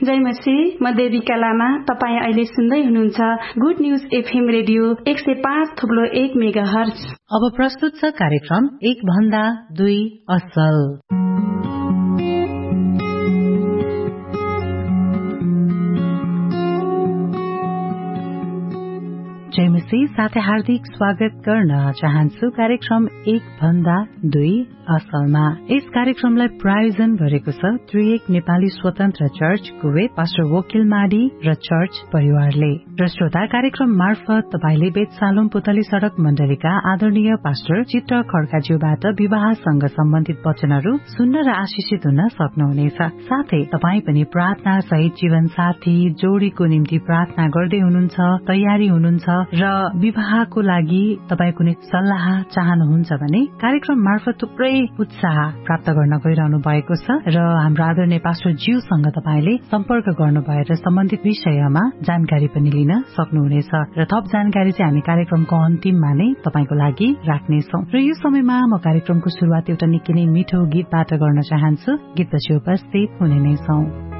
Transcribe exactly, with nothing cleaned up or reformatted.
जय मसी, म देविका लामा। तपाईँ अहिले सुन्दै हुनुहुन्छ गुड न्यूज एफएम रेडियो एक सय पाँच थुप्लो एक मेगा हर्ज। अब प्रस्तुत छ कार्यक्रम एक भन्दा दुई असल। जय मसी, साथै हार्दिक स्वागत गर्न चाहन्छु कार्यक्रम एक भन्दा दुई असलमा। यस कार्यक्रमलाई प्रायोजन गरेको छ त्रिएक नेपाली स्वतन्त्र चर्च कुवेत, पास्टर वकिल माडी र चर्च परिवारले। र श्रोता, कार्यक्रम मार्फत तपाईले बेतसालोम पुतली सड़क मण्डलीका आदरणीय पास्टर चित्र खड्काज्यूबाट विवाहसँग सम्बन्धित वचनहरू सुन्न र आशिषित हुन सक्नुहुनेछ। साथै तपाई पनि प्रार्थना सहित जीवन साथी जोडीको निम्ति प्रार्थना गर्दै हुनुहुन्छ, तयारी हुनुहुन्छ र विवाहको लागि तपाई कुनै सल्लाह चाहनुहुन्छ भने कार्यक्रम मार्फत थुप्रै उत्साह प्राप्त गर्न गइरहनु भएको छ र हाम्रो आदरणीय पास्टर ज्यूसँग तपाईले सम्पर्क गर्नु भएर सम्बन्धित विषयमा जानकारी पनि लिन सक्नुहुनेछ। र थप जानकारी चाहिँ हामी कार्यक्रमको अन्तिममा नै तपाईको लागि राख्नेछौँ। र यो समयमा म कार्यक्रमको शुरूआत एउटा निकै नै मिठो गीतबाट गर्न चाहन्छु। गीतपछि उपस्थित हुने नै छौँ।